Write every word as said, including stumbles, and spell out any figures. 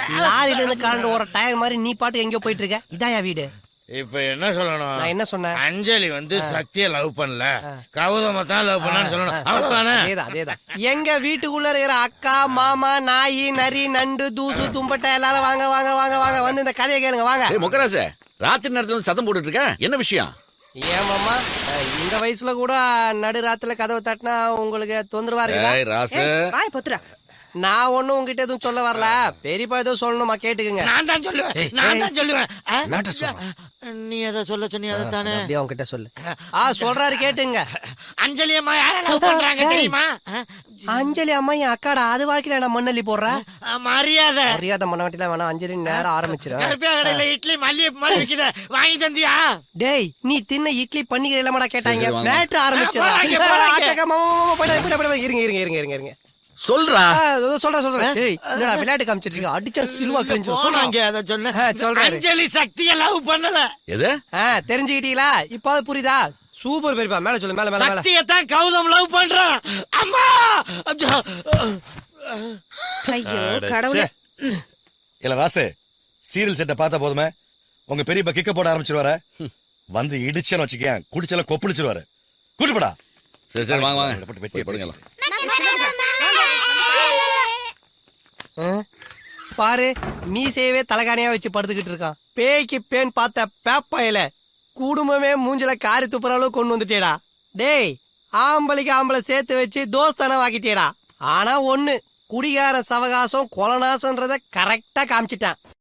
லாரில இருந்து கரண்ட் ஒரு டயர் மாதிரி நீ பாட்டு எங்கயோ போயிட்டு இருக்க. இதாயா வீடு? இப்ப என்ன சொல்லணும்? நான் என்ன சொன்னேன்? அஞ்சலி வந்து சக்தியை லவ் பண்ணல, கௌதம தான் லவ் பண்ணான்னு சொல்லணும். அவ்வளவுதானே? அதேதான் அதேதான். எங்க வீட்டுக்குள்ள இருக்கிற அக்கா மாமா நாய் நரி நண்டு தூசு தும்பட்டை எல்லாரும் வாங்க வாங்க வாங்க வாங்க வந்து இந்த கதையை கேளுங்க வாங்க. முகராச ராத்திரி நேரத்துல சத்தம் போட்டுட்டு இருக்க, என்ன விஷயம்? ஏன் மாமா இந்த வயசுல கூட நடு ராத்துல கதவை தட்டினா உங்களுக்கு தொந்தரவா இருக்கு? நான் ஒண்ணும் உங்ககிட்ட எதுவும் சொல்ல வரல, பெரியப்பா எதுவும் சொல்லணுமா கேட்டுக்குங்க. நான் தான் சொல்லுவேன், நான் தான் சொல்லுவேன். நீ எதை சொல்ல சொன்னி அதை தானே அப்படியே உங்ககிட்ட சொல்லு. ஆ சொல்றாரு கேட்டுங்க. அஞ்சலி அம்மா யார லவ் பண்றாங்க தெரியுமா? அஞ்சலி அம்மா என் அக்காடா, அது வாழ்க்கையில நான் மண்ணள்ளி போடுற மரியாதை மரியாதை மண்ண வாட்டிலாம் வேணாம். அஞ்சலி நேரம் ஆரம்பிச்சிடும். கருப்பியா கடையில இட்லி மல்லிகை மாதிரி விக்குது, வாங்கி தந்தியா? டேய் நீ தின்ன இட்லி பண்ணிக்கிற இல்லமாடா கேட்டாங்க. மேட்ரு ஆரம்பிச்சிடும். இருங்க இருங்க இருங்க இருங்க இருங்க சொல்றா சொல்ற சொல்றேன். என்னடா விளையாட்டு காமிச்சிட்டு அடிச்சா சிலுவா கிழிஞ்சு சொன்னாங்க. அத சொன்ன சொல்றேன். அஞ்சலி சக்தியை லவ் பண்ணல. எது? தெரிஞ்சுக்கிட்டீங்களா? இப்போ புரியுதா? சூப்பர் பெரியப்பா. மேல சொல்லு, மேல மேல மேல. சக்தியை தான் கௌதம் லவ் பண்றான். அம்மா ஐயோ கடவுளே. இல்ல ராசு, சீரியல் செட்டை பார்த்தா போதுமே உங்க பெரியப்பா கிக்க போட ஆரம்பிச்சிருவாரு. வந்து இடிச்சேன்னு வச்சுக்கேன், குடிச்சல கொப்பளிச்சிருவாரு. கூட்டுப்படா. சரி சரி வாங்க வாங்க வெட்டி போடுங்க. பாரு மீசையவே தலகாணியா வச்சு படுத்துக்கிட்டு இருக்கான். பேய்க்கு பேன் பார்த்த பேப்பாயில குடும்பமே மூஞ்சில காரி துப்புற அளவு கொண்டு வந்துட்டேடா. டேய் ஆம்பளைக்கு ஆம்பளை சேர்த்து வச்சு தோஸ்தான வாக்கிட்டேடா. ஆனா ஒண்ணு, குடிகார சவகாசம் கொலநாசம்ன்றத கரெக்டா காமிச்சிட்டான்.